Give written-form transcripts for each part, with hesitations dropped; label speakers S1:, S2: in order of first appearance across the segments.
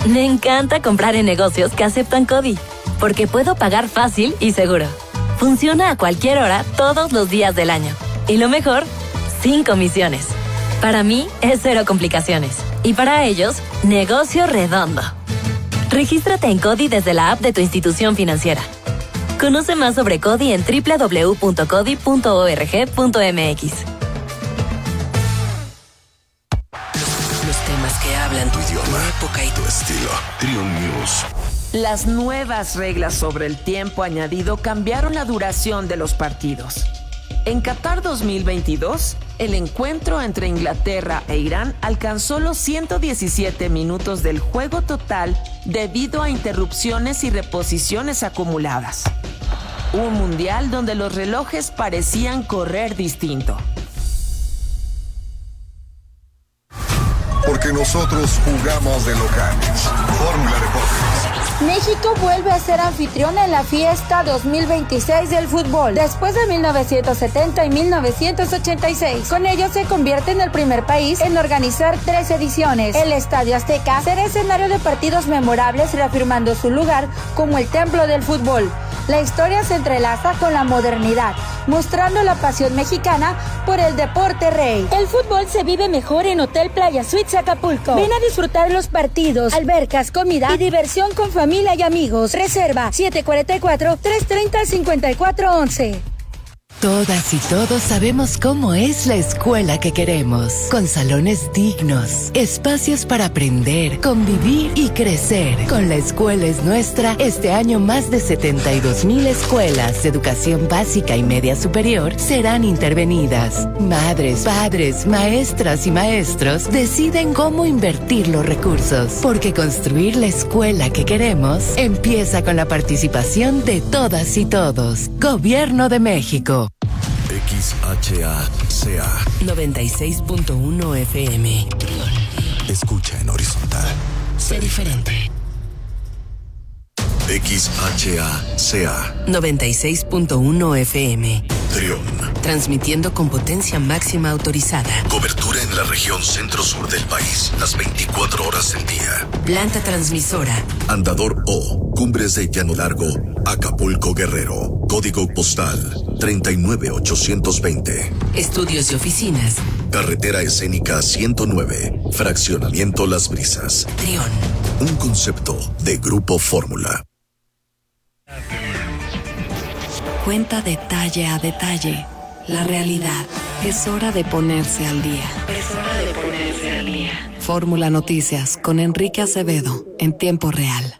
S1: Me encanta comprar en negocios que aceptan CODI, porque puedo pagar fácil y seguro. Funciona a cualquier hora, todos los días del año. Y lo mejor, sin comisiones. Para mí, es cero complicaciones. Y para ellos, negocio redondo. Regístrate en CODI desde la app de tu institución financiera. Conoce más sobre CODI en www.codi.org.mx.
S2: Los temas que hablan tu idioma, tu época y tu estilo.
S3: Trion News.
S4: Las nuevas reglas sobre el tiempo añadido cambiaron la duración de los partidos. En Qatar 2022, el encuentro entre Inglaterra e Irán alcanzó los 117 minutos del juego total debido a interrupciones y reposiciones acumuladas. Un mundial donde los relojes parecían correr distinto.
S3: Porque nosotros jugamos de locales. Fórmula Deportes.
S5: México vuelve a ser anfitriona en la fiesta 2026 del fútbol, después de 1970 y 1986. Con ello se convierte en el primer país en organizar 3 ediciones. El Estadio Azteca será escenario de partidos memorables, reafirmando su lugar como el templo del fútbol. La historia se entrelaza con la modernidad, mostrando la pasión mexicana por el deporte rey. El fútbol se vive mejor en Hotel Playa Suites Acapulco. Ven a disfrutar los partidos, albercas, comida y diversión con familia y amigos. Reserva 744-330-5411.
S6: Todas y todos sabemos cómo es la escuela que queremos, con salones dignos, espacios para aprender, convivir y crecer. Con La Escuela es Nuestra, este año más de 72,000 escuelas de educación básica y media superior serán intervenidas. Madres, padres, maestras y maestros deciden cómo invertir los recursos, porque construir la escuela que queremos empieza con la participación de todas y todos. Gobierno de México.
S3: XHACA
S2: 96.1 FM.
S3: Escucha en horizontal.
S2: Sé diferente.
S3: XHACA
S2: 96.1 FM.
S3: Trion.
S2: Transmitiendo con potencia máxima autorizada.
S3: Cobertura en la región centro-sur del país, las 24 horas del día.
S2: Planta transmisora.
S3: Andador O, Cumbres de Llano Largo, Acapulco, Guerrero. Código postal 39820.
S2: Estudios y oficinas.
S3: Carretera escénica 109, Fraccionamiento Las Brisas.
S2: Trion.
S3: Un concepto de Grupo Fórmula.
S7: Cuenta detalle a detalle la realidad. Es hora de ponerse al día. Fórmula Noticias con Enrique Acevedo en tiempo real.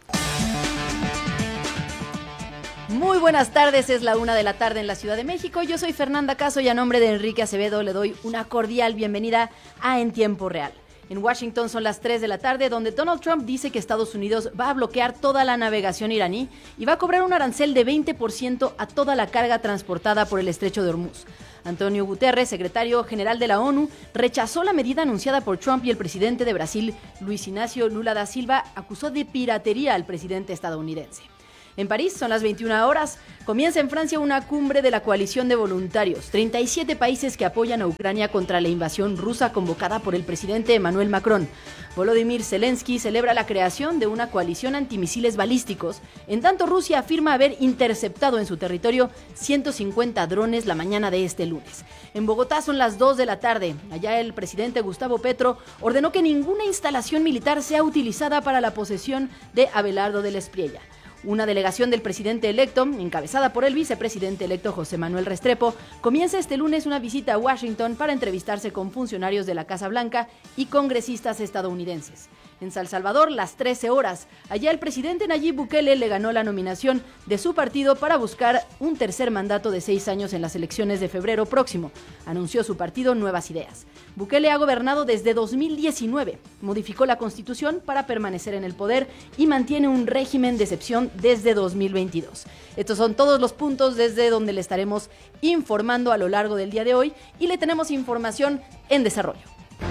S8: Muy buenas tardes, es la 1 de la tarde en la Ciudad de México. Yo soy Fernanda Caso y a nombre de Enrique Acevedo le doy una cordial bienvenida a En Tiempo Real. En Washington son las 3 de la tarde, donde Donald Trump dice que Estados Unidos va a bloquear toda la navegación iraní y va a cobrar un arancel de 20% a toda la carga transportada por el estrecho de Hormuz. Antonio Guterres, secretario general de la ONU, rechazó la medida anunciada por Trump y el presidente de Brasil, Luis Inácio Lula da Silva, acusó de piratería al presidente estadounidense. En París son las 21 horas, comienza en Francia una cumbre de la coalición de voluntarios, 37 países que apoyan a Ucrania contra la invasión rusa convocada por el presidente Emmanuel Macron. Volodymyr Zelensky celebra la creación de una coalición antimisiles balísticos, en tanto Rusia afirma haber interceptado en su territorio 150 drones la mañana de este lunes. En Bogotá son las 2 de la tarde, allá el presidente Gustavo Petro ordenó que ninguna instalación militar sea utilizada para la posesión de Abelardo del Espriella. Una delegación del presidente electo, encabezada por el vicepresidente electo José Manuel Restrepo, comienza este lunes una visita a Washington para entrevistarse con funcionarios de la Casa Blanca y congresistas estadounidenses. En San Salvador, las 13 horas, allá el presidente Nayib Bukele le ganó la nominación de su partido para buscar un tercer mandato de 6 años en las elecciones de febrero próximo. Anunció su partido Nuevas Ideas. Bukele ha gobernado desde 2019, modificó la Constitución para permanecer en el poder y mantiene un régimen de excepción desde 2022. Estos son todos los puntos desde donde le estaremos informando a lo largo del día de hoy y le tenemos información en desarrollo.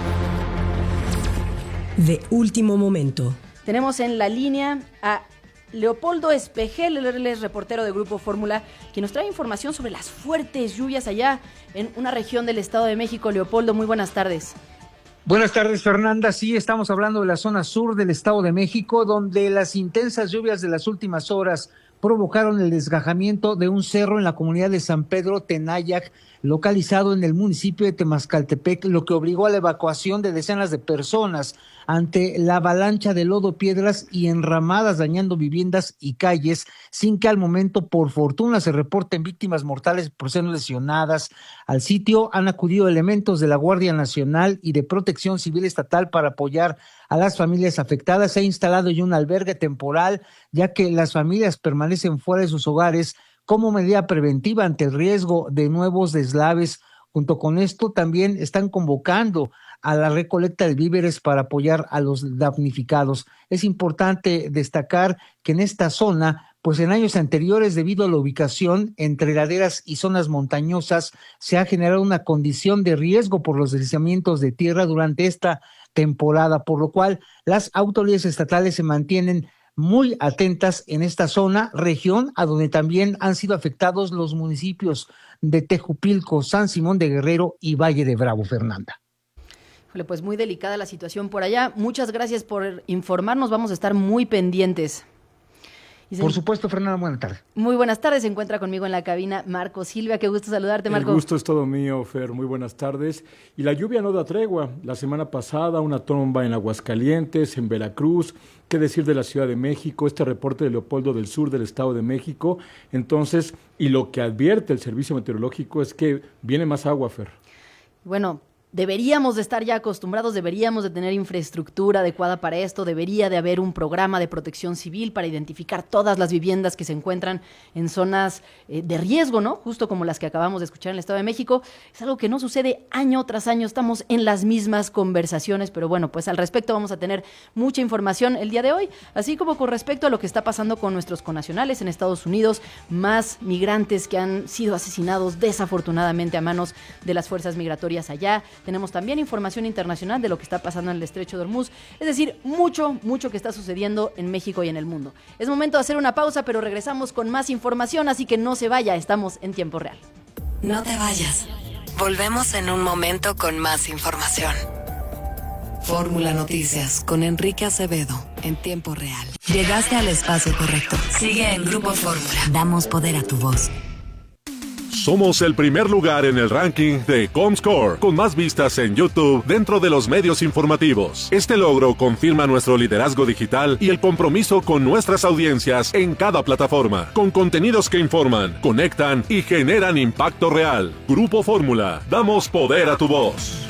S9: De último momento.
S8: Tenemos en la línea a Leopoldo Espejel, él es reportero de Grupo Fórmula, quien nos trae información sobre las fuertes lluvias allá en una región del Estado de México. Leopoldo, muy buenas tardes.
S10: Buenas tardes, Fernanda. Sí, estamos hablando de la zona sur del Estado de México, donde las intensas lluvias de las últimas horas provocaron el desgajamiento de un cerro en la comunidad de San Pedro Tenayac, localizado en el municipio de Temascaltepec, lo que obligó a la evacuación de decenas de personas ante la avalancha de lodo, piedras y enramadas, dañando viviendas y calles, sin que al momento, por fortuna, se reporten víctimas mortales por ser lesionadas. Al sitio han acudido elementos de la Guardia Nacional y de Protección Civil Estatal para apoyar a las familias afectadas. Se ha instalado ya un albergue temporal, ya que las familias permanecen fuera de sus hogares como medida preventiva ante el riesgo de nuevos deslaves. Junto con esto, también están convocando a la recolecta de víveres para apoyar a los damnificados. Es importante destacar que en esta zona, pues en años anteriores, debido a la ubicación entre laderas y zonas montañosas, se ha generado una condición de riesgo por los deslizamientos de tierra durante esta temporada, por lo cual las autoridades estatales se mantienen muy atentas en esta zona, región a donde también han sido afectados los municipios de Tejupilco, San Simón de Guerrero y Valle de Bravo, Fernanda.
S8: Pues muy delicada la situación por allá. Muchas gracias por informarnos, vamos a estar muy pendientes.
S10: Por supuesto, Fernanda, buenas tardes.
S8: Muy buenas tardes, se encuentra conmigo en la cabina Marco Silva, qué gusto saludarte, Marco.
S11: El gusto es todo mío, Fer, muy buenas tardes. Y la lluvia no da tregua. La semana pasada una tromba en Aguascalientes, en Veracruz, qué decir de la Ciudad de México, este reporte de Leopoldo del Sur del Estado de México. Entonces, y lo que advierte el Servicio Meteorológico es que viene más agua, Fer.
S8: Bueno, deberíamos de estar ya acostumbrados, deberíamos de tener infraestructura adecuada para esto, debería de haber un programa de protección civil para identificar todas las viviendas que se encuentran en zonas de riesgo, ¿no? Justo como las que acabamos de escuchar en el Estado de México. Es algo que no sucede año tras año, estamos en las mismas conversaciones, pero bueno, pues al respecto vamos a tener mucha información el día de hoy, así como con respecto a lo que está pasando con nuestros connacionales en Estados Unidos, más migrantes que han sido asesinados desafortunadamente a manos de las fuerzas migratorias allá. Tenemos también información internacional de lo que está pasando en el Estrecho de Hormuz. Es decir, mucho que está sucediendo en México y en el mundo. Es momento de hacer una pausa, pero regresamos con más información, así que no se vaya, estamos en tiempo real.
S7: No te vayas. Volvemos en un momento con más información. Fórmula Noticias con Enrique Acevedo en tiempo real. Llegaste al espacio correcto. Sigue en Grupo Fórmula. Damos poder a tu voz.
S12: Somos el primer lugar en el ranking de Comscore, con más vistas en YouTube dentro de los medios informativos. Este logro confirma nuestro liderazgo digital y el compromiso con nuestras audiencias en cada plataforma, con contenidos que informan, conectan y generan impacto real. Grupo Fórmula, damos poder a tu voz.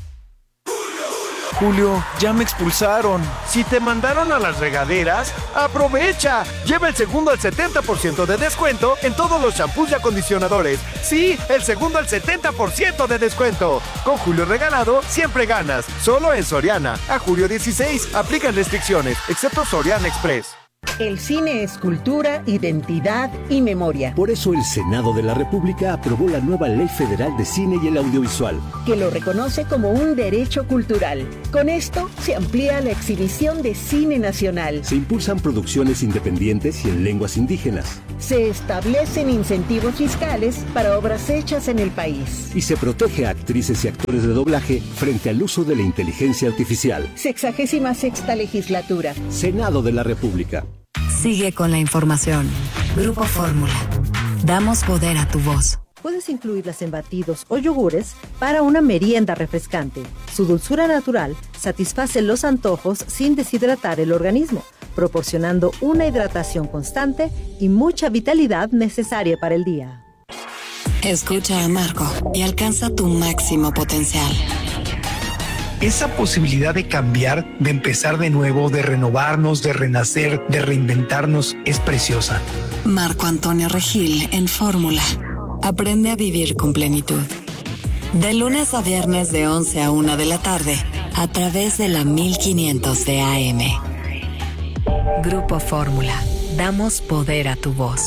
S13: Julio, ya me expulsaron. Si te mandaron a las regaderas, ¡aprovecha! Lleva el segundo al 70% de descuento en todos los champús y acondicionadores. Sí, el segundo al 70% de descuento. Con Julio Regalado, siempre ganas. Solo en Soriana. A julio 16. Aplican restricciones, excepto Soriana Express.
S14: El cine es cultura, identidad y memoria.
S15: Por eso el Senado de la República aprobó la nueva Ley Federal de Cine y el Audiovisual,
S14: que lo reconoce como un derecho cultural. Con esto se amplía la exhibición de cine nacional.
S15: Se impulsan producciones independientes y en lenguas indígenas.
S14: Se establecen incentivos fiscales para obras hechas en el país.
S15: Y se protege a actrices y actores de doblaje frente al uso de la inteligencia artificial.
S14: 66ª legislatura.
S15: Senado de la República.
S7: Sigue con la información. Grupo Fórmula. Damos poder a tu voz.
S16: Puedes incluirlas en batidos o yogures para una merienda refrescante. Su dulzura natural satisface los antojos sin deshidratar el organismo, proporcionando una hidratación constante y mucha vitalidad necesaria para el día.
S7: Escucha a Marco y alcanza tu máximo potencial.
S17: Esa posibilidad de cambiar, de empezar de nuevo, de renovarnos, de renacer, de reinventarnos, es preciosa.
S7: Marco Antonio Regil en Fórmula. Aprende a vivir con plenitud. De lunes a viernes de 11 a 1 de la tarde, a través de la 1500 de AM. Grupo Fórmula. Damos poder a tu voz.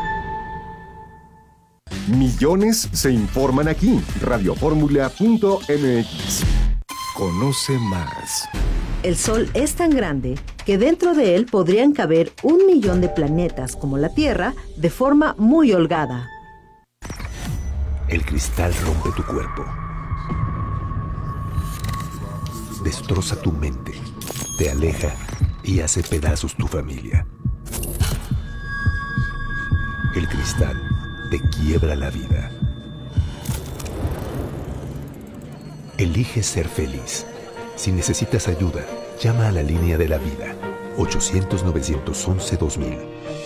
S18: Millones se informan aquí. Radioformula.mx. Conoce más.
S16: El Sol es tan grande que dentro de él podrían caber 1 millón de planetas como la Tierra de forma muy holgada.
S15: El cristal rompe tu cuerpo.
S18: destroza tu mente, te aleja y hace pedazos tu familia. El cristal te quiebra la vida. Elige ser feliz. Si necesitas ayuda, llama a la línea de la vida. 800-911-2000.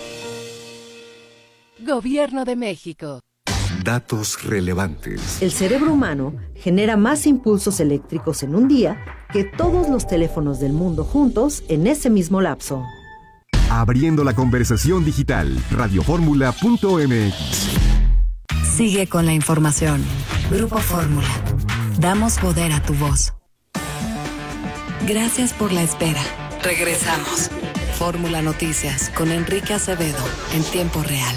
S6: Gobierno de México.
S18: Datos relevantes.
S16: El cerebro humano genera más impulsos eléctricos en un día que todos los teléfonos del mundo juntos en ese mismo lapso.
S18: Abriendo la conversación digital. Radioformula.mx.
S7: Sigue con la información. Grupo Fórmula. Damos poder a tu voz. Gracias por la espera. Regresamos. Fórmula Noticias con Enrique Acevedo en tiempo real.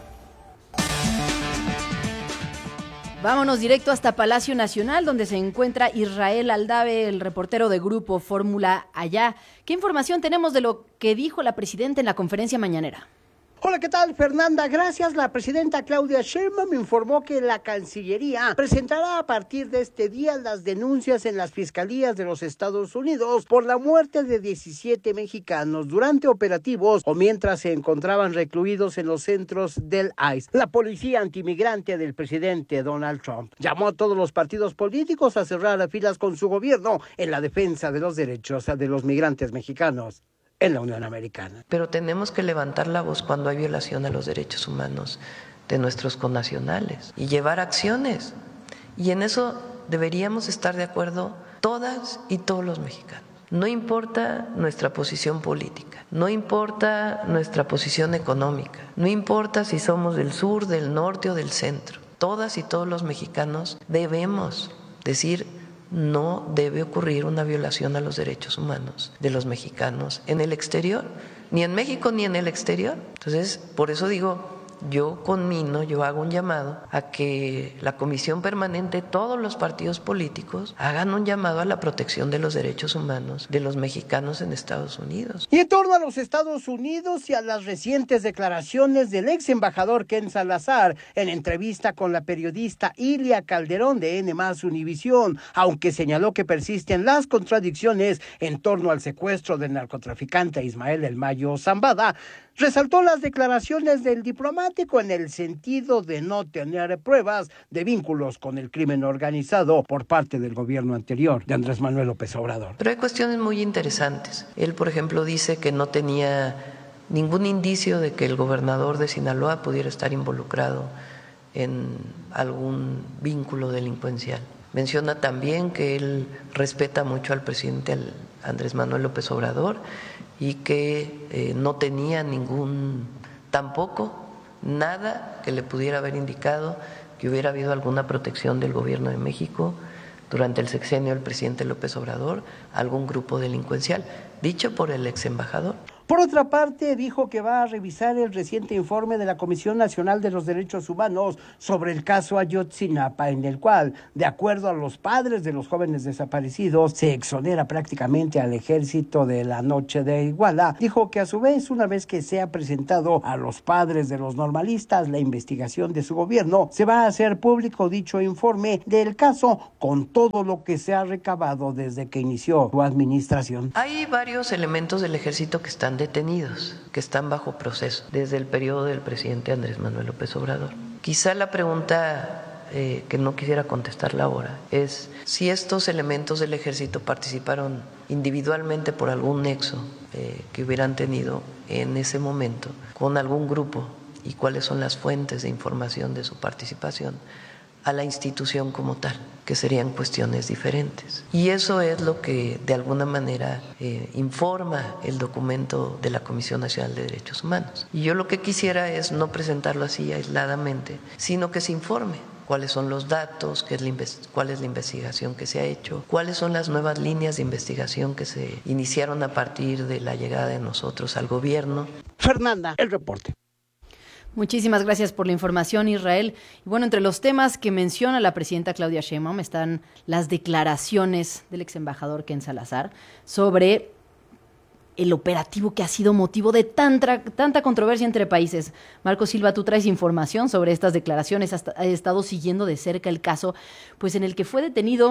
S8: Vámonos directo hasta Palacio Nacional, donde se encuentra Israel Aldave, el reportero de Grupo Fórmula allá. ¿Qué información tenemos de lo que dijo la presidenta en la conferencia mañanera?
S19: Hola, ¿qué tal, Fernanda? Gracias. La presidenta Claudia Sheinbaum me informó que la Cancillería presentará a partir de este día las denuncias en las fiscalías de los Estados Unidos por la muerte de 17 mexicanos durante operativos o mientras se encontraban recluidos en los centros del ICE, la policía antimigrante del presidente Donald Trump. Llamó a todos los partidos políticos a cerrar filas con su gobierno en la defensa de los derechos de los migrantes mexicanos en la Unión Americana.
S20: Pero tenemos que levantar la voz cuando hay violación a los derechos humanos de nuestros connacionales y llevar acciones. Y en eso deberíamos estar de acuerdo todas y todos los mexicanos. No importa nuestra posición política, no importa nuestra posición económica, no importa si somos del sur, del norte o del centro. Todas y todos los mexicanos debemos decir: no debe ocurrir una violación a los derechos humanos de los mexicanos en el exterior, ni en México ni en el exterior. Entonces, por eso digo, yo conmino, yo hago un llamado a que la Comisión Permanente, todos los partidos políticos, hagan un llamado a la protección de los derechos humanos de los mexicanos en Estados Unidos.
S19: Y en torno a los Estados Unidos y a las recientes declaraciones del ex embajador Ken Salazar en entrevista con la periodista Ilia Calderón de N+ Univisión, aunque señaló que persisten las contradicciones en torno al secuestro del narcotraficante Ismael El Mayo Zambada, resaltó las declaraciones del diplomático en el sentido de no tener pruebas de vínculos con el crimen organizado por parte del gobierno anterior de Andrés Manuel López Obrador.
S20: Pero hay cuestiones muy interesantes. Él, por ejemplo, dice que no tenía ningún indicio de que el gobernador de Sinaloa pudiera estar involucrado en algún vínculo delincuencial. Menciona también que él respeta mucho al presidente Andrés Manuel López Obrador y que no tenía tampoco nada que le pudiera haber indicado que hubiera habido alguna protección del gobierno de México durante el sexenio del presidente López Obrador a algún grupo delincuencial, dicho por el ex embajador.
S19: Por otra parte, dijo que va a revisar el reciente informe de la Comisión Nacional de los Derechos Humanos sobre el caso Ayotzinapa, en el cual, de acuerdo a los padres de los jóvenes desaparecidos, se exonera prácticamente al ejército de la noche de Iguala. Dijo que a su vez, una vez que sea presentado a los padres de los normalistas la investigación de su gobierno, se va a hacer público dicho informe del caso con todo lo que se ha recabado desde que inició su administración.
S20: Hay varios elementos del ejército que están detenidos, que están bajo proceso desde el periodo del presidente Andrés Manuel López Obrador. Quizá la pregunta que no quisiera contestarla ahora es si estos elementos del ejército participaron individualmente por algún nexo que hubieran tenido en ese momento con algún grupo y cuáles son las fuentes de información de su participación a la institución como tal, que serían cuestiones diferentes. Y eso es lo que de alguna manera informa el documento de la Comisión Nacional de Derechos Humanos. Y yo lo que quisiera es no presentarlo así aisladamente, sino que se informe cuáles son los datos, cuál es la investigación que se ha hecho, cuáles son las nuevas líneas de investigación que se iniciaron a partir de la llegada de nosotros al gobierno.
S19: Fernanda, el reporte.
S8: Muchísimas gracias por la información, Israel. Y bueno, entre los temas que menciona la presidenta Claudia Sheinbaum están las declaraciones del ex embajador Ken Salazar sobre el operativo que ha sido motivo de tanta controversia entre países. Marco Silva, tú traes información sobre estas declaraciones, has estado siguiendo de cerca el caso, pues en el que fue detenido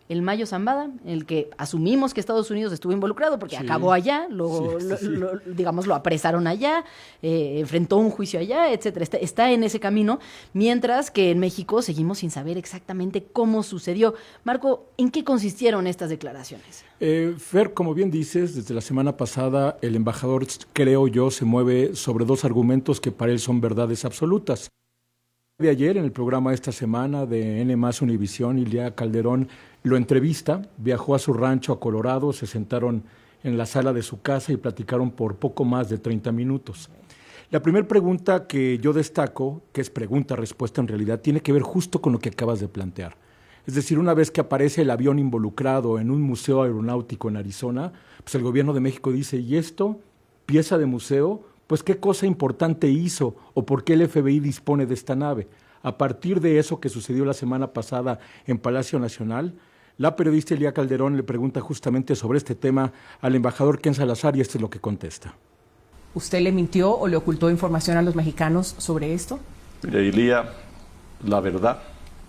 S8: el Mayo Zambada, en el que asumimos que Estados Unidos estuvo involucrado porque acabó allá, digamos, lo apresaron allá, enfrentó un juicio allá, etcétera. Está en ese camino, mientras que en México seguimos sin saber exactamente cómo sucedió. Marco, ¿en qué consistieron estas declaraciones?
S11: Fer, como bien dices, desde la semana pasada el embajador, creo yo, se mueve sobre dos argumentos que para él son verdades absolutas. De ayer, en el programa esta semana de N+ Univisión, Lía Calderón lo entrevista, viajó a su rancho a Colorado, se sentaron en la sala de su casa y platicaron por poco más de 30 minutos. La primera pregunta que yo destaco, que es pregunta-respuesta en realidad, tiene que ver justo con lo que acabas de plantear. Es decir, una vez que aparece el avión involucrado en un museo aeronáutico en Arizona, pues el gobierno de México dice, ¿y esto? ¿Pieza de museo? Pues qué cosa importante hizo o por qué el FBI dispone de esta nave. A partir de eso que sucedió la semana pasada en Palacio Nacional, la periodista Lía Calderón le pregunta justamente sobre este tema al embajador Ken Salazar y esto es lo que contesta.
S21: ¿Usted le mintió o le ocultó información a los mexicanos sobre esto?
S22: Mire, Lía, la verdad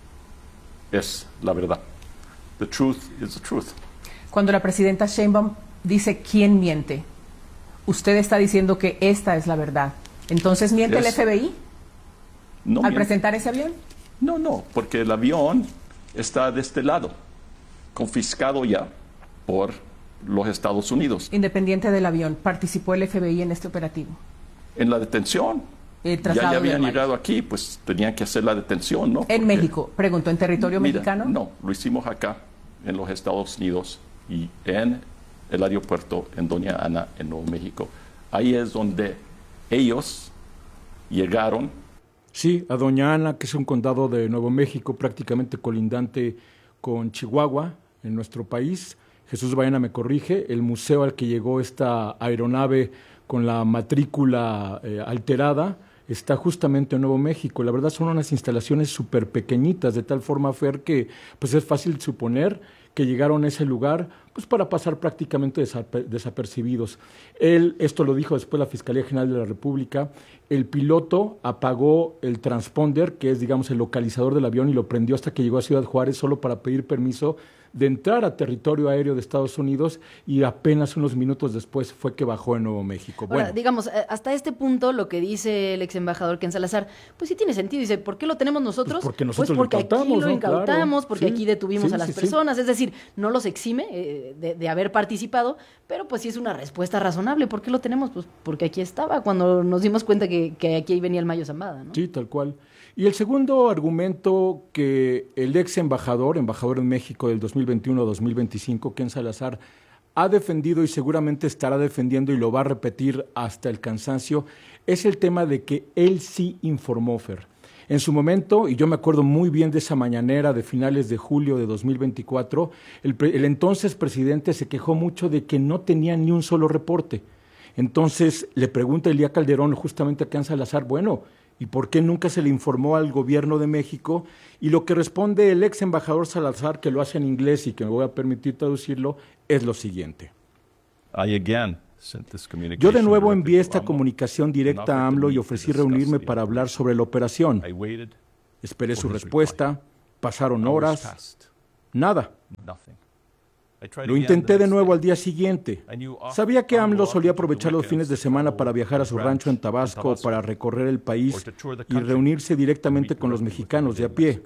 S22: es la verdad. The truth is the truth.
S21: Cuando la presidenta Sheinbaum dice quién miente, usted está diciendo que esta es la verdad. Entonces, ¿miente el FBI al presentar ese avión?
S22: No, porque el avión está de este lado, confiscado ya por los Estados Unidos.
S21: Independiente del avión, ¿participó el FBI en este operativo?
S22: En la detención. Ya habían llegado aquí, pues tenían que hacer la detención, ¿no?
S21: En México, preguntó, ¿en territorio mexicano?
S22: No, lo hicimos acá, en los Estados Unidos y en el aeropuerto en Doña Ana, en Nuevo México. Ahí es donde ellos llegaron.
S11: Sí, a Doña Ana, que es un condado de Nuevo México, prácticamente colindante con Chihuahua, en nuestro país. Jesús Baena me corrige, el museo al que llegó esta aeronave con la matrícula alterada está justamente en Nuevo México. La verdad son unas instalaciones súper pequeñitas, de tal forma, Fer, que pues es fácil suponer que llegaron a ese lugar pues para pasar prácticamente desapercibidos. Esto lo dijo después la Fiscalía General de la República, el piloto apagó el transponder, que es, digamos, el localizador del avión, y lo prendió hasta que llegó a Ciudad Juárez solo para pedir permiso de entrar a territorio aéreo de Estados Unidos, y apenas unos minutos después fue que bajó en Nuevo México.
S8: Ahora, digamos, hasta este punto lo que dice el ex embajador Ken Salazar, pues sí tiene sentido. Dice, ¿por qué lo tenemos nosotros?
S11: Pues porque nosotros
S8: porque
S11: lo incautamos,
S8: aquí lo incautamos,
S11: claro.
S8: porque aquí detuvimos a las personas. Es decir, no los exime de haber participado, pero pues sí es una respuesta razonable. ¿Por qué lo tenemos? Pues porque aquí estaba, cuando nos dimos cuenta que aquí venía el Mayo Zambada, ¿no?
S11: Sí, tal cual. Y el segundo argumento que el ex embajador en México del 2021 a 2025, Ken Salazar, ha defendido y seguramente estará defendiendo y lo va a repetir hasta el cansancio, es el tema de que él sí informó, Fer. En su momento, y yo me acuerdo muy bien de esa mañanera de finales de julio de 2024, el entonces presidente se quejó mucho de que no tenía ni un solo reporte. Entonces le pregunta Lía Calderón justamente a Ken Salazar, bueno, ¿y por qué nunca se le informó al gobierno de México? Y lo que responde el ex embajador Salazar, que lo hace en inglés y que me voy a permitir traducirlo, es lo siguiente. Yo de nuevo envié esta comunicación directa a AMLO y ofrecí reunirme para hablar sobre la operación. Esperé su respuesta, pasaron horas, nada. Lo intenté de nuevo al día siguiente. Sabía que AMLO solía aprovechar los fines de semana para viajar a su rancho en Tabasco para recorrer el país y reunirse directamente con los mexicanos de a pie.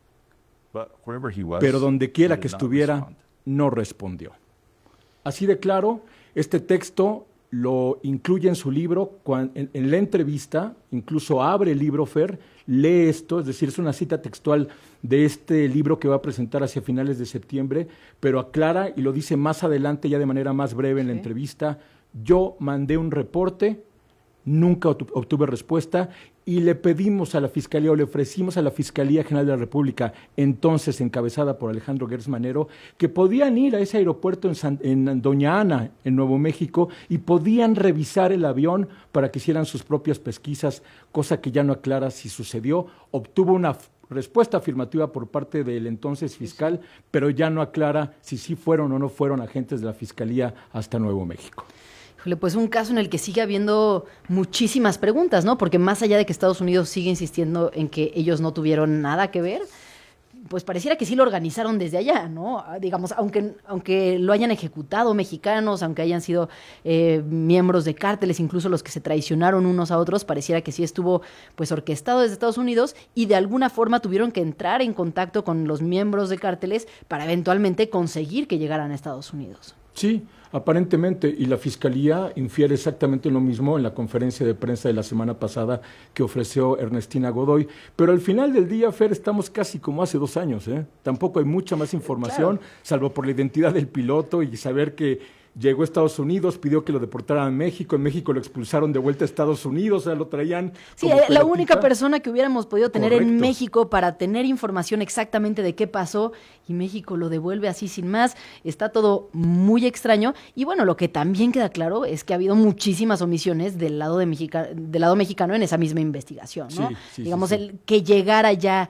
S11: Pero donde quiera que estuviera, no respondió. Así de claro, este texto lo incluye en su libro, en la entrevista, incluso abre el libro, Fer, lee esto, es decir, es una cita textual de este libro que va a presentar hacia finales de septiembre, pero aclara y lo dice más adelante, ya de manera más breve en la entrevista, yo mandé un reporte, nunca obtuve respuesta y le pedimos a la Fiscalía o le ofrecimos a la Fiscalía General de la República, entonces encabezada por Alejandro Gertz Manero, que podían ir a ese aeropuerto en Doña Ana, en Nuevo México, y podían revisar el avión para que hicieran sus propias pesquisas, cosa que ya no aclara si sucedió. Obtuvo una respuesta afirmativa por parte del entonces fiscal, pero ya no aclara si sí fueron o no fueron agentes de la Fiscalía hasta Nuevo México.
S8: Pues un caso en el que sigue habiendo muchísimas preguntas, ¿no? Porque más allá de que Estados Unidos sigue insistiendo en que ellos no tuvieron nada que ver, pues pareciera que sí lo organizaron desde allá, ¿no? Digamos, aunque lo hayan ejecutado mexicanos, aunque hayan sido miembros de cárteles, incluso los que se traicionaron unos a otros, pareciera que sí estuvo pues orquestado desde Estados Unidos y de alguna forma tuvieron que entrar en contacto con los miembros de cárteles para eventualmente conseguir que llegaran a Estados Unidos.
S11: Sí, aparentemente, y la Fiscalía infiere exactamente lo mismo en la conferencia de prensa de la semana pasada que ofreció Ernestina Godoy, pero al final del día, Fer, estamos casi como hace 2 años, ¿eh? Tampoco hay mucha más información, claro, salvo por la identidad del piloto y saber que llegó a Estados Unidos, pidió que lo deportaran a México, en México lo expulsaron de vuelta a Estados Unidos, o sea, lo traían...
S8: Sí, la única persona que hubiéramos podido tener en México para tener información exactamente de qué pasó, y México lo devuelve así sin más, está todo muy extraño, y bueno, lo que también queda claro es que ha habido muchísimas omisiones del lado mexicano en esa misma investigación, ¿no? Sí, digamos, el que llegara ya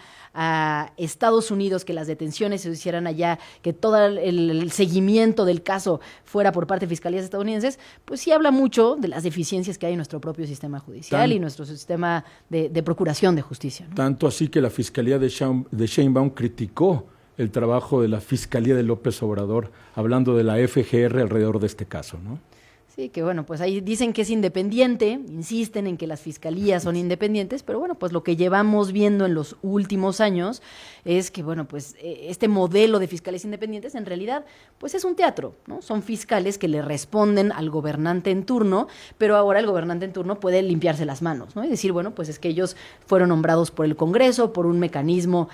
S8: a Estados Unidos, que las detenciones se hicieran allá, que todo el seguimiento del caso fuera por parte de fiscalías estadounidenses, pues sí habla mucho de las deficiencias que hay en nuestro propio sistema judicial y nuestro sistema de procuración de justicia, ¿no? Tanto así que la Fiscalía de Sheinbaum criticó el trabajo de la Fiscalía de López Obrador, hablando de la FGR alrededor de este caso, ¿no? Sí, que bueno, pues ahí dicen que es independiente, insisten en que las fiscalías son independientes, pero bueno, pues lo que llevamos viendo en los últimos años es que, bueno, pues este modelo de fiscales independientes en realidad, pues es un teatro, ¿no? Son fiscales que le responden al gobernante en turno, pero ahora el gobernante en turno puede limpiarse las manos, ¿no? Y decir, bueno, pues es que ellos fueron nombrados por el Congreso, por un mecanismo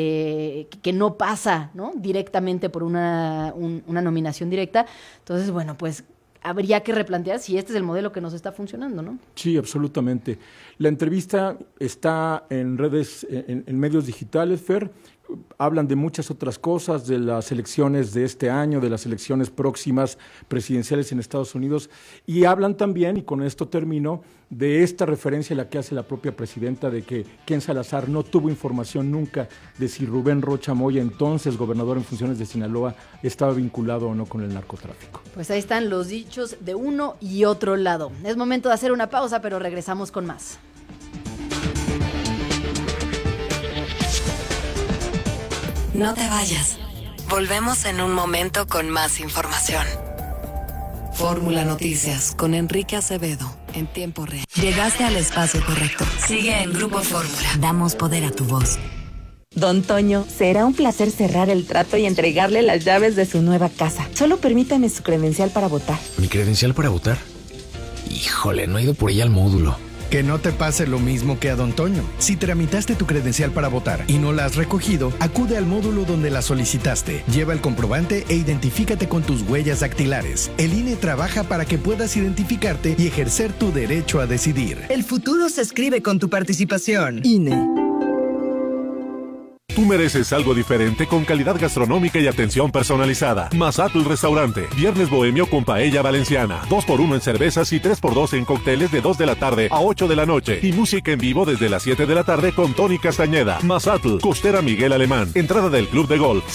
S8: que no pasa, ¿no? Directamente por una nominación directa. Entonces, bueno, pues habría que replantear si este es el modelo que nos está funcionando, ¿no? Sí, absolutamente. La entrevista está en redes, en medios digitales, Fer. Hablan de muchas otras cosas, de las elecciones de este año, de las elecciones próximas presidenciales en Estados Unidos, y hablan también, y con esto termino, de esta referencia a la que hace la propia presidenta de que Ken Salazar no tuvo información nunca de si Rubén Rocha Moya, entonces gobernador en funciones de Sinaloa, estaba vinculado o no con el narcotráfico. Pues ahí están los dichos de uno y otro lado. Es momento de hacer una pausa, pero regresamos con más.
S7: No te vayas. Volvemos en un momento con más información. Fórmula Noticias con Enrique Acevedo en tiempo real. Llegaste al espacio correcto. Sigue en Grupo Fórmula. Damos poder a tu voz.
S1: Don Toño, será un placer cerrar el trato y entregarle las llaves de su nueva casa. Solo permítame su credencial para votar.
S4: ¿Mi credencial para votar? Híjole, no he ido por ella al módulo.
S23: Que no te pase lo mismo que a Don Toño. Si tramitaste tu credencial para votar y no la has recogido, acude al módulo donde la solicitaste. Lleva el comprobante e identifícate con tus huellas dactilares. El INE trabaja para que puedas identificarte y ejercer tu derecho a decidir.
S24: El futuro se escribe con tu participación. INE.
S12: Tú mereces algo diferente con calidad gastronómica y atención personalizada. Mazatl Restaurante. Viernes bohemio con paella valenciana. 2x1 en cervezas y 3x2 en cócteles de 2 de la tarde a 8 de la noche. Y música en vivo desde las 7 de la tarde con Tony Castañeda. Mazatl, Costera Miguel Alemán. Entrada del Club de Golf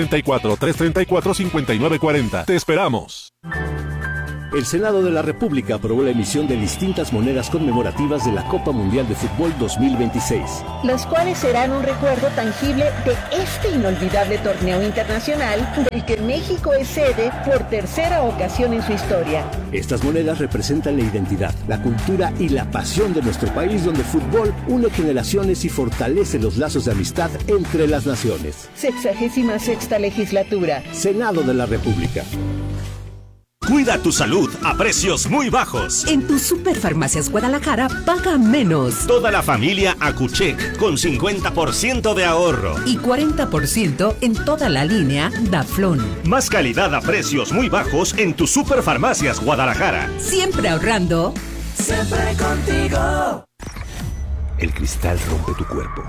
S12: 744-334-5940. Te esperamos.
S15: El Senado de la República aprobó la emisión de distintas monedas conmemorativas de la Copa Mundial de Fútbol 2026.
S14: Las cuales serán un recuerdo tangible de este inolvidable torneo internacional del que México es sede por tercera ocasión en su historia.
S15: Estas monedas representan la identidad, la cultura y la pasión de nuestro país, donde el fútbol une generaciones y fortalece los lazos de amistad entre las naciones.
S14: 66ª legislatura.
S15: Senado de la República.
S25: Cuida tu salud a precios muy bajos.
S6: En tu Superfarmacias Guadalajara paga menos.
S25: Toda la familia Acuchec con 50% de ahorro.
S6: Y 40% en toda la línea Daflón.
S25: Más calidad a precios muy bajos en tu Superfarmacias Guadalajara.
S6: Siempre ahorrando.
S2: Siempre contigo.
S18: El cristal rompe tu cuerpo.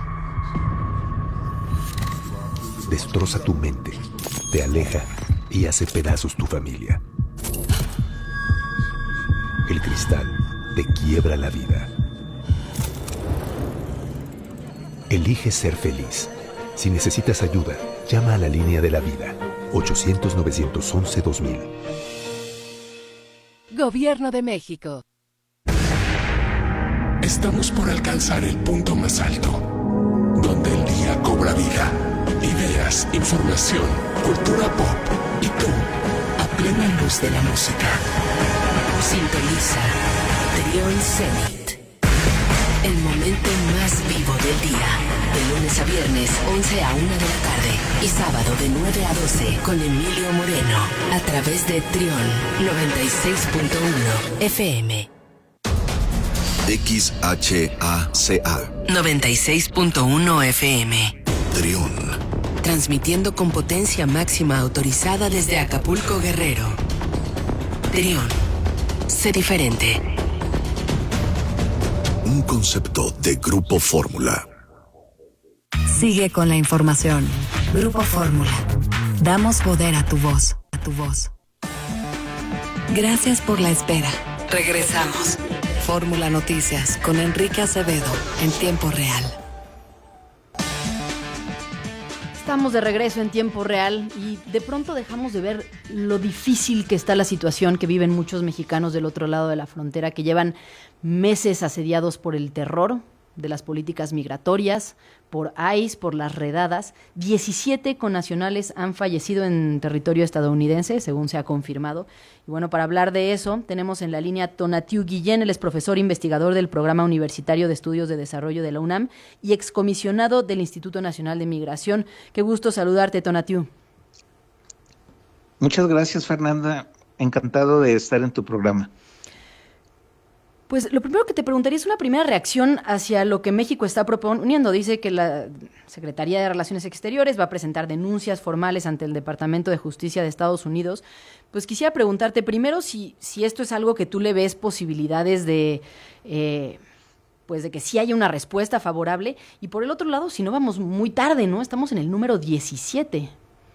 S18: Destroza tu mente. Te aleja y hace pedazos tu familia. El cristal te quiebra la vida. Elige ser feliz. Si necesitas ayuda, llama a la línea de la vida. 800-911-2000.
S6: Gobierno de México.
S26: Estamos por alcanzar el punto más alto, donde el día cobra vida y
S3: noticias, información, cultura pop y tú, a plena luz de la música.
S2: Sintoniza Trión Zenit. El momento más vivo del día. De lunes a viernes, 11 a 1 de la tarde. Y sábado de 9 a 12 con Emilio Moreno. A través de Trión 96.1 FM.
S5: XHACA
S2: 96.1 FM.
S5: Trión.
S2: Transmitiendo con potencia máxima autorizada desde Acapulco, Guerrero. Trión. Sé diferente.
S5: Un concepto de Grupo Fórmula.
S7: Sigue con la información. Grupo Fórmula. Damos poder a tu voz. A tu voz. Gracias por la espera. Regresamos. Fórmula Noticias con Enrique Acevedo en tiempo real.
S8: Estamos de regreso en tiempo real y de pronto dejamos de ver lo difícil que está la situación que viven muchos mexicanos del otro lado de la frontera, que llevan meses asediados por el terror de las políticas migratorias, por ICE, por las redadas. 17 connacionales han fallecido en territorio estadounidense, según se ha confirmado. Y bueno, para hablar de eso, tenemos en la línea Tonatiuh Guillén. Él es profesor investigador del Programa Universitario de Estudios de Desarrollo de la UNAM y excomisionado del Instituto Nacional de Migración. Qué gusto saludarte, Tonatiuh.
S9: Muchas gracias, Fernanda. Encantado de estar en tu programa.
S8: Pues lo primero que te preguntaría es una primera reacción hacia lo que México está proponiendo. Dice que la Secretaría de Relaciones Exteriores va a presentar denuncias formales ante el Departamento de Justicia de Estados Unidos. Pues quisiera preguntarte primero si esto es algo que tú le ves posibilidades de, pues de que sí haya una respuesta favorable. Y por el otro lado, si no vamos muy tarde, ¿no? Estamos en el número 17.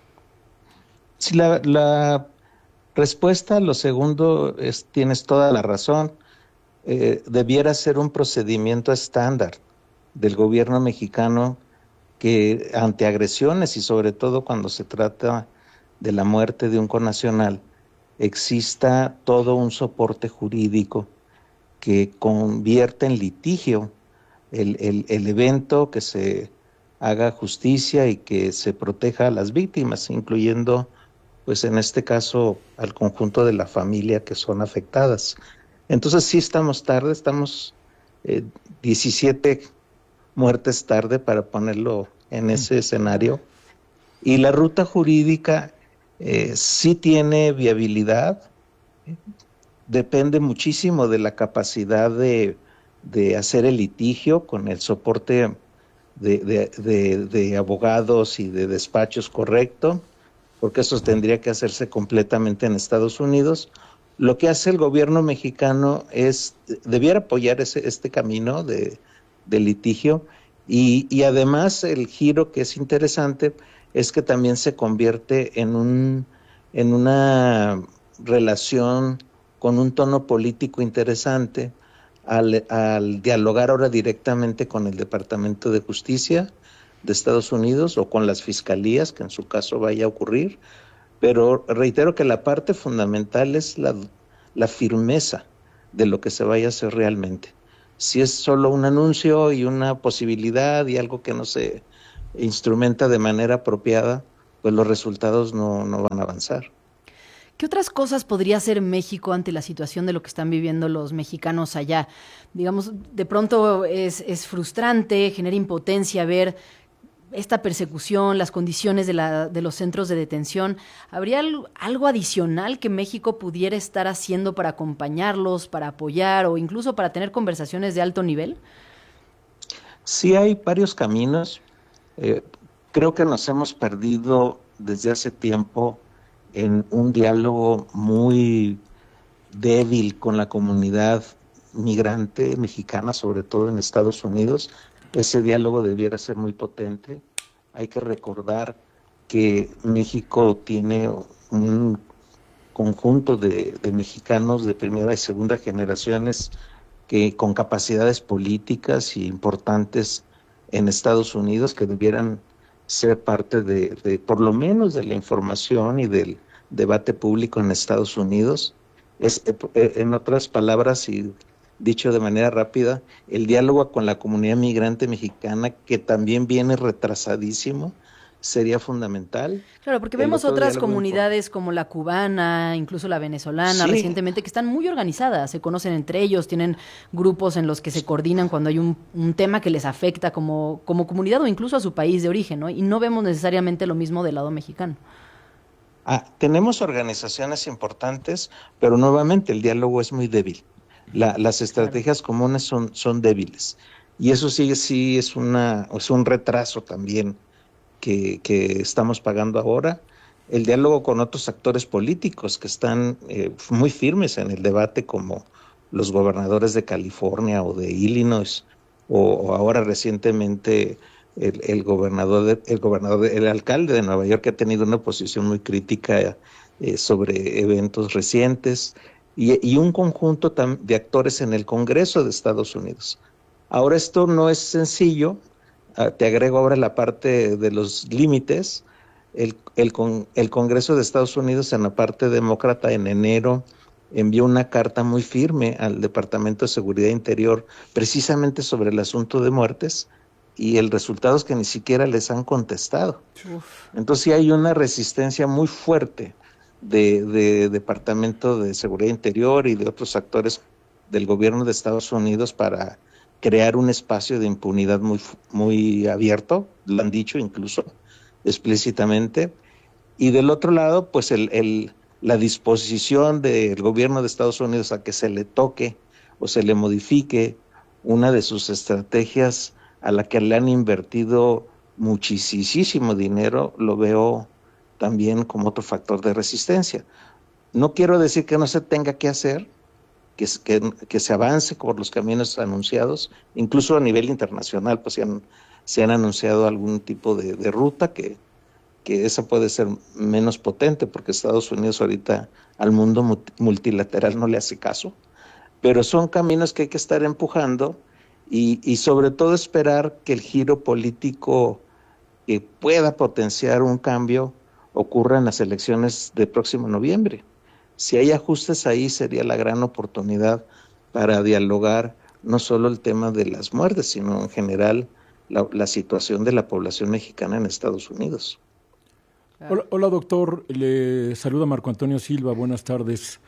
S9: Sí, la respuesta, lo segundo, tienes toda la razón. Debiera ser un procedimiento estándar del gobierno mexicano que ante agresiones y sobre todo cuando se trata de la muerte de un connacional exista todo un soporte jurídico que convierta en litigio el evento, que se haga justicia y que se proteja a las víctimas, incluyendo pues en este caso al conjunto de la familia que son afectadas. Entonces sí estamos tarde, estamos 17 muertes tarde para ponerlo en ese escenario. Y la ruta jurídica sí tiene viabilidad, depende muchísimo de la capacidad de hacer el litigio con el soporte de abogados y de despachos correcto, porque eso tendría que hacerse completamente en Estados Unidos. Lo que hace el gobierno mexicano debiera apoyar este camino de litigio y además el giro que es interesante es que también se convierte en una relación con un tono político interesante al dialogar ahora directamente con el Departamento de Justicia de Estados Unidos o con las fiscalías, que en su caso vaya a ocurrir. Pero reitero que la parte fundamental es la firmeza de lo que se vaya a hacer realmente. Si es solo un anuncio y una posibilidad y algo que no se instrumenta de manera apropiada, pues los resultados no van a avanzar.
S8: ¿Qué otras cosas podría hacer México ante la situación de lo que están viviendo los mexicanos allá? Digamos, de pronto es frustrante, genera impotencia ver esta persecución, las condiciones de los centros de detención. ¿Habría algo adicional que México pudiera estar haciendo para acompañarlos, para apoyar o incluso para tener conversaciones de alto nivel?
S9: Sí, hay varios caminos. Creo que nos hemos perdido desde hace tiempo en un diálogo muy débil con la comunidad migrante mexicana, sobre todo en Estados Unidos. Ese diálogo debiera ser muy potente. Hay que recordar que México tiene un conjunto de mexicanos de primera y segunda generaciones que con capacidades políticas y importantes en Estados Unidos que debieran ser parte de por lo menos de la información y del debate público en Estados Unidos. En otras palabras, y dicho de manera rápida, el diálogo con la comunidad migrante mexicana, que también viene retrasadísimo, sería fundamental.
S8: Claro, porque vemos otras comunidades como la cubana, incluso la venezolana, sí, recientemente, que están muy organizadas, se conocen entre ellos, tienen grupos en los que se coordinan cuando hay un tema que les afecta como comunidad o incluso a su país de origen, ¿no? Y no vemos necesariamente lo mismo del lado mexicano.
S9: Tenemos organizaciones importantes, pero nuevamente el diálogo es muy débil. Las estrategias comunes son débiles. Y eso sí es un retraso también que estamos pagando ahora. El diálogo con otros actores políticos que están muy firmes en el debate, como los gobernadores de California o de Illinois, o ahora recientemente el alcalde de Nueva York, que ha tenido una posición muy crítica sobre eventos recientes, y un conjunto de actores en el Congreso de Estados Unidos. Ahora esto no es sencillo. Te agrego ahora la parte de los límites. El Congreso de Estados Unidos, en la parte demócrata, en enero envió una carta muy firme al Departamento de Seguridad Interior precisamente sobre el asunto de muertes, y el resultado es que ni siquiera les han contestado. Entonces sí hay una resistencia muy fuerte de Departamento de Seguridad Interior y de otros actores del gobierno de Estados Unidos para crear un espacio de impunidad muy abierto, lo han dicho incluso explícitamente. Y del otro lado, pues la disposición del gobierno de Estados Unidos a que se le toque o se le modifique una de sus estrategias a la que le han invertido muchísimo dinero, lo veo también como otro factor de resistencia. No quiero decir que no se tenga que hacer, que se avance por los caminos anunciados, incluso a nivel internacional, pues se han anunciado algún tipo de ruta que esa puede ser menos potente, porque Estados Unidos ahorita al mundo multilateral no le hace caso, pero son caminos que hay que estar empujando y sobre todo esperar que el giro político que pueda potenciar un cambio ocurra en las elecciones del próximo noviembre. Si hay ajustes ahí, sería la gran oportunidad para dialogar no solo el tema de las muertes, sino en general la situación de la población mexicana en Estados Unidos.
S11: Hola doctor, le saluda Marco Antonio Silva, buenas tardes.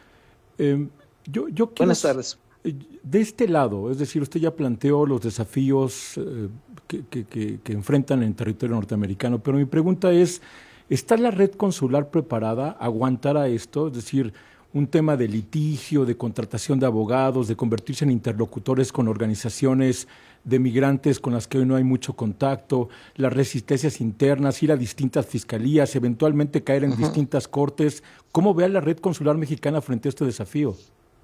S9: Buenas tardes.
S11: De este lado, es decir, usted ya planteó los desafíos que enfrentan en territorio norteamericano, pero mi pregunta es, ¿está la red consular preparada? ¿Aguantará esto? Es decir, un tema de litigio, de contratación de abogados, de convertirse en interlocutores con organizaciones de migrantes con las que hoy no hay mucho contacto, las resistencias internas, ir a distintas fiscalías, eventualmente caer en distintas cortes. ¿Cómo ve a la red consular mexicana frente a este desafío?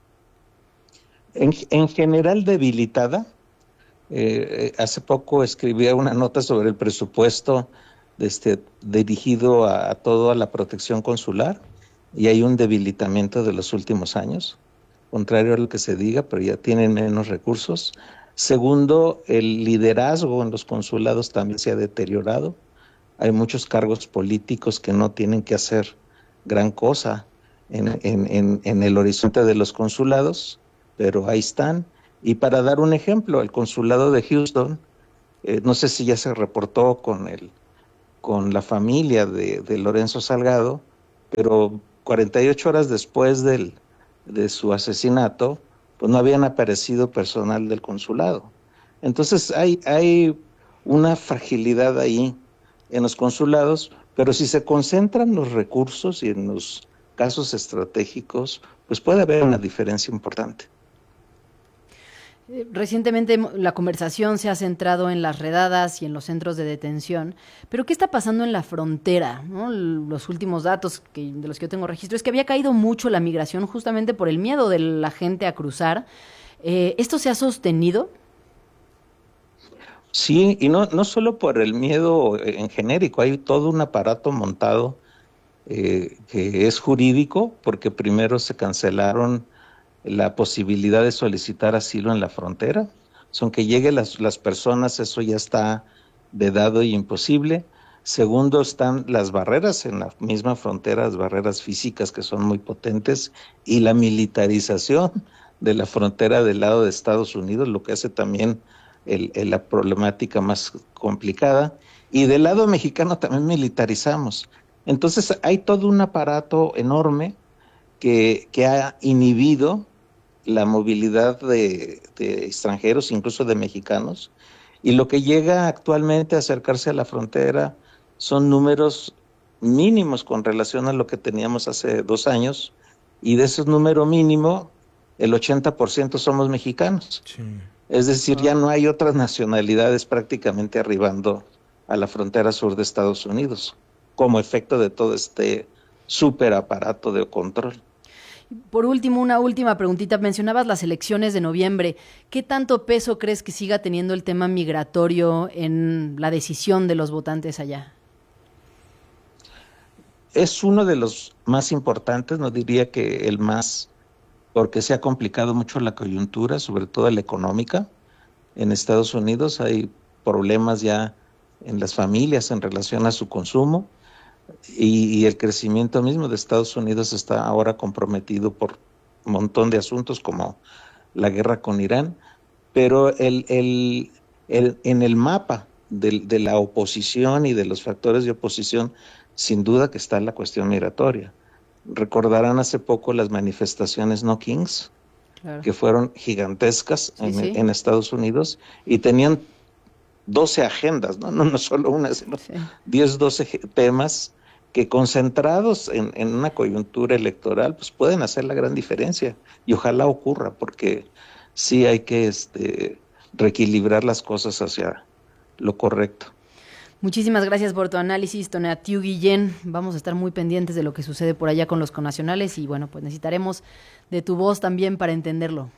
S9: En general debilitada. Hace poco escribí una nota sobre el presupuesto dirigido a toda la protección consular, y hay un debilitamiento de los últimos años, contrario a lo que se diga, pero ya tienen menos recursos. Segundo, el liderazgo en los consulados también se ha deteriorado. Hay muchos cargos políticos que no tienen que hacer gran cosa en el horizonte de los consulados, pero ahí están. Y para dar un ejemplo, el consulado de Houston, no sé si ya se reportó con la familia de Lorenzo Salgado, pero 48 horas después de su asesinato, pues no habían aparecido personal del consulado. Entonces hay una fragilidad ahí en los consulados, pero si se concentran los recursos y en los casos estratégicos, pues puede haber una diferencia importante.
S8: Recientemente la conversación se ha centrado en las redadas y en los centros de detención, pero ¿qué está pasando en la frontera? ¿No? Los últimos datos de los que yo tengo registro es que había caído mucho la migración justamente por el miedo de la gente a cruzar. ¿Esto se ha sostenido?
S9: Sí, y no solo por el miedo en genérico, hay todo un aparato montado que es jurídico, porque primero se cancelaron la posibilidad de solicitar asilo en la frontera. Son que lleguen las personas, eso ya está vedado y imposible. Segundo, están las barreras en la misma frontera, las barreras físicas que son muy potentes, y la militarización de la frontera del lado de Estados Unidos, lo que hace también la problemática más complicada. Y del lado mexicano también militarizamos. Entonces hay todo un aparato enorme que ha inhibido la movilidad de extranjeros, incluso de mexicanos, y lo que llega actualmente a acercarse a la frontera son números mínimos con relación a lo que teníamos hace 2 años, y de ese número mínimo, el 80% somos mexicanos. Sí. Es decir, ya no hay otras nacionalidades prácticamente arribando a la frontera sur de Estados Unidos, como efecto de todo este súper aparato de control.
S8: Por último, una última preguntita. Mencionabas las elecciones de noviembre. ¿Qué tanto peso crees que siga teniendo el tema migratorio en la decisión de los votantes allá?
S9: Es uno de los más importantes, no diría que el más, porque se ha complicado mucho la coyuntura, sobre todo la económica. En Estados Unidos hay problemas ya en las familias en relación a su consumo. Y el crecimiento mismo de Estados Unidos está ahora comprometido por un montón de asuntos como la guerra con Irán, pero en el mapa de la oposición y de los factores de oposición, sin duda que está la cuestión migratoria. Recordarán hace poco las manifestaciones No Kings, claro, que fueron gigantescas en Estados Unidos y tenían 12 agendas, no solo una, sino 10, 12 temas que concentrados en una coyuntura electoral pues pueden hacer la gran diferencia, y ojalá ocurra, porque sí hay que reequilibrar las cosas hacia lo correcto.
S8: Muchísimas gracias por tu análisis, Tonatiuh Guillén. Vamos a estar muy pendientes de lo que sucede por allá con los connacionales y bueno, pues necesitaremos de tu voz también para entenderlo.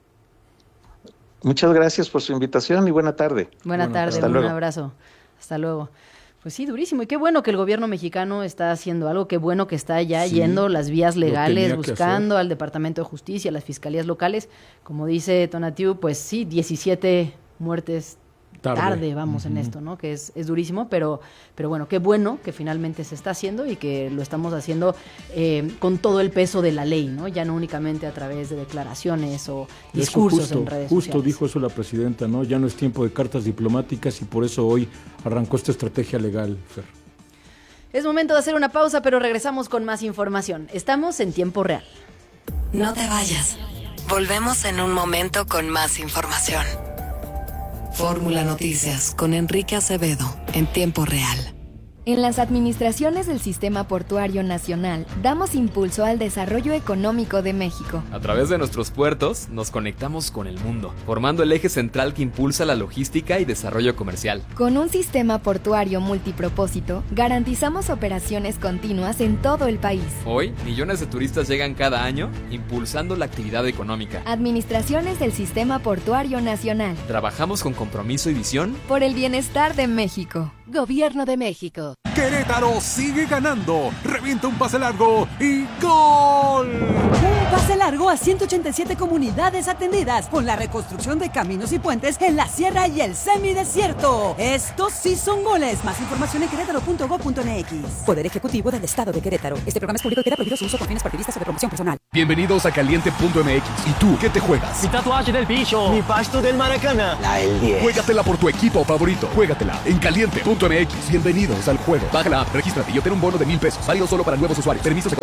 S9: Muchas gracias por su invitación y buena tarde.
S8: Buena tarde, un abrazo. Hasta luego. Pues sí, durísimo. Y qué bueno que el gobierno mexicano está haciendo algo, qué bueno que está ya yendo las vías legales, buscando al Departamento de Justicia, a las fiscalías locales. Como dice Tonatiuh, pues sí, 17 muertes tarde vamos en esto, ¿no? Que es durísimo, pero bueno, qué bueno que finalmente se está haciendo y que lo estamos haciendo con todo el peso de la ley, ¿no? Ya no únicamente a través de declaraciones o discursos en redes sociales.
S11: Justo dijo eso la presidenta, ¿no? Ya no es tiempo de cartas diplomáticas y por eso hoy arrancó esta estrategia legal, Fer.
S8: Es momento de hacer una pausa, pero regresamos con más información. Estamos en tiempo real.
S7: No te vayas. Volvemos en un momento con más información. Fórmula Noticias con Enrique Acevedo en tiempo real.
S10: En las administraciones del Sistema Portuario Nacional damos impulso al desarrollo económico de México.
S13: A través de nuestros puertos nos conectamos con el mundo, formando el eje central que impulsa la logística y desarrollo comercial.
S10: Con un sistema portuario multipropósito, garantizamos operaciones continuas en todo el país.
S13: Hoy, millones de turistas llegan cada año, impulsando la actividad económica.
S10: Administraciones del Sistema Portuario Nacional.
S13: Trabajamos con compromiso y visión
S10: por el bienestar de México.
S16: Gobierno de México.
S17: Querétaro sigue ganando. Revienta un pase largo y ¡gol!
S16: Un pase largo a 187 comunidades atendidas con la reconstrucción de caminos y puentes en la sierra y el semidesierto. Estos sí son goles. Más información en querétaro.gov.mx. Poder Ejecutivo del Estado de Querétaro. Este programa es público y queda prohibido su uso con fines partidistas o de promoción personal.
S17: Bienvenidos a Caliente.mx. ¿Y tú qué te juegas?
S20: Mi tatuaje del bicho. Mi pasto del Maracaná.
S17: La del 10. Juégatela por tu equipo favorito. Juégatela en Caliente.mx. Bienvenidos al juego. Baja la app, regístrate y obtén un bono de $1,000. Válido solo para nuevos usuarios. Permisos de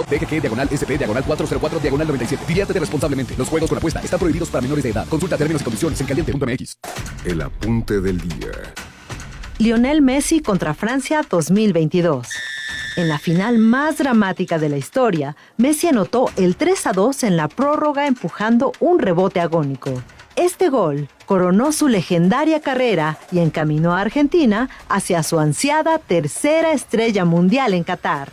S17: DGG/SP/404/97. Diviértete responsablemente. Los juegos con apuesta están prohibidos para menores de edad. Consulta términos y condiciones en Caliente.mx.
S5: El apunte del día.
S26: Lionel Messi contra Francia 2022. En la final más dramática de la historia, Messi anotó el 3-2 en la prórroga empujando un rebote agónico. Este gol coronó su legendaria carrera y encaminó a Argentina hacia su ansiada tercera estrella mundial en Qatar.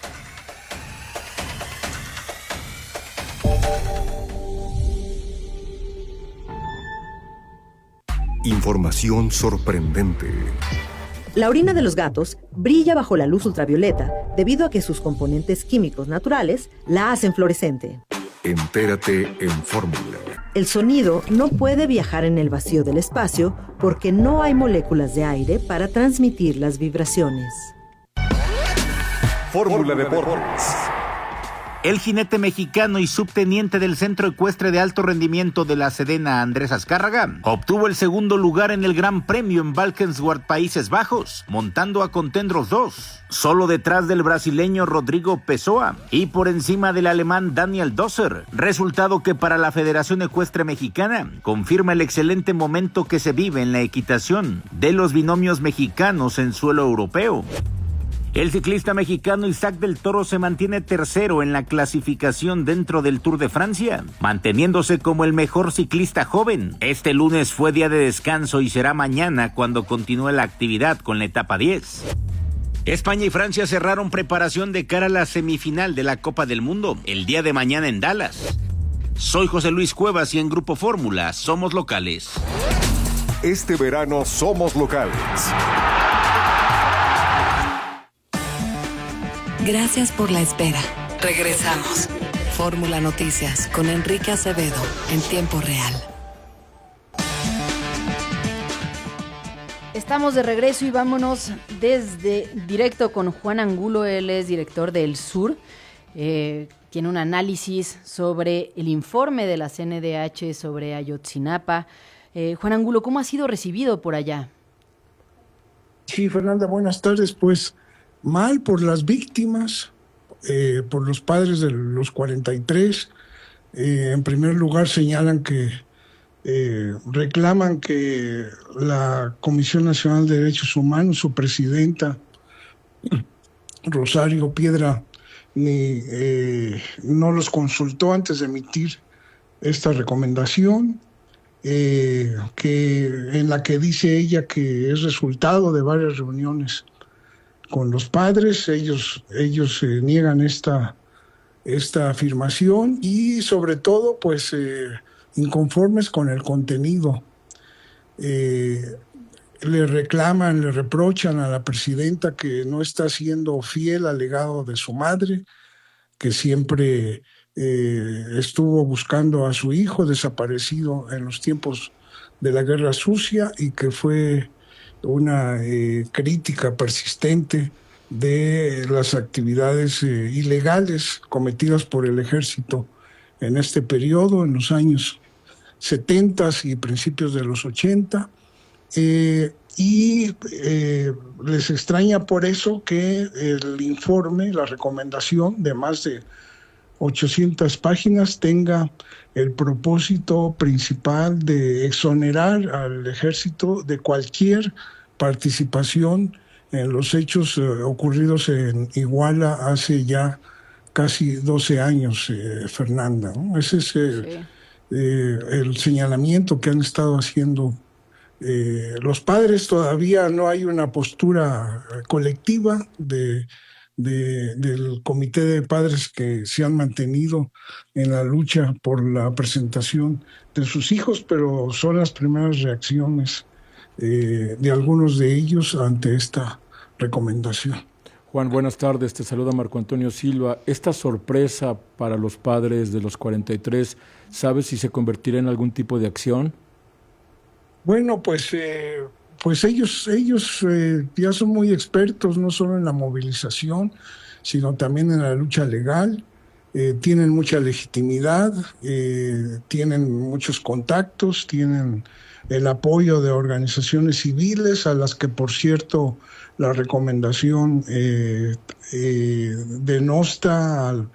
S5: Información sorprendente.
S26: La orina de los gatos brilla bajo la luz ultravioleta debido a que sus componentes químicos naturales la hacen fluorescente.
S5: Entérate en Fórmula.
S26: El sonido no puede viajar en el vacío del espacio porque no hay moléculas de aire para transmitir las vibraciones.
S25: Fórmula Deportes.
S1: El jinete mexicano y subteniente del Centro Ecuestre de Alto Rendimiento de la Sedena, Andrés Azcárraga, obtuvo el segundo lugar en el Gran Premio en Valkenswaard, Países Bajos, montando a Contendros 2, solo detrás del brasileño Rodrigo Pessoa y por encima del alemán Daniel Dosser, resultado que para la Federación Ecuestre Mexicana confirma el excelente momento que se vive en la equitación de los binomios mexicanos en suelo europeo. El ciclista mexicano Isaac del Toro se mantiene tercero en la clasificación dentro del Tour de Francia, manteniéndose como el mejor ciclista joven. Este lunes fue día de descanso y será mañana cuando continúe la actividad con la etapa 10. España y Francia cerraron preparación de cara a la semifinal de la Copa del Mundo, el día de mañana en Dallas. Soy José Luis Cuevas y en Grupo Fórmula somos locales.
S5: Este verano somos locales.
S7: Gracias por la espera. Regresamos. Fórmula Noticias con Enrique Acevedo en tiempo real.
S8: Estamos de regreso y vámonos desde directo con Juan Angulo. Él es director del Sur. Tiene un análisis sobre el informe de la CNDH sobre Ayotzinapa. Juan Angulo, ¿cómo ha sido recibido por allá?
S4: Sí, Fernanda, buenas tardes. Pues mal por las víctimas, por los padres de los 43. En primer lugar señalan que reclaman que la Comisión Nacional de Derechos Humanos, su presidenta, Rosario Piedra, no los consultó antes de emitir esta recomendación, en la que dice ella que es resultado de varias reuniones con los padres. Ellos niegan esta afirmación y sobre todo pues inconformes con el contenido. Le reprochan a la presidenta que no está siendo fiel al legado de su madre, que siempre estuvo buscando a su hijo desaparecido en los tiempos de la Guerra Sucia y que fue una crítica persistente de las actividades ilegales cometidas por el ejército en este periodo, en los años 70 y principios de los 80, y les extraña por eso que el informe, la recomendación de más de 800 páginas tenga el propósito principal de exonerar al ejército de cualquier participación en los hechos ocurridos en Iguala hace ya casi 12 años, Fernanda, ¿no? Ese es el señalamiento que han estado haciendo los padres. Todavía no hay una postura colectiva del comité de padres que se han mantenido en la lucha por la presentación de sus hijos, pero son las primeras reacciones de algunos de ellos ante esta recomendación.
S11: Juan, buenas tardes. Te saluda Marco Antonio Silva. Esta sorpresa para los padres de los 43, ¿sabes si se convertirá en algún tipo de acción?
S4: Bueno, pues ellos ya son muy expertos, no solo en la movilización, sino también en la lucha legal. Tienen mucha legitimidad, tienen muchos contactos, tienen el apoyo de organizaciones civiles a las que, por cierto, la recomendación denosta